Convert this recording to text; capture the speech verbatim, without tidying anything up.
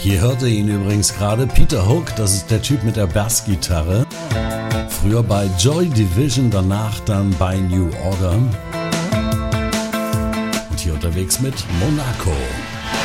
Hier hört ihr ihn übrigens gerade, Peter Hook, das ist der Typ mit der Bassgitarre. Früher bei Joy Division, danach dann bei New Order. Und hier unterwegs mit Monaco.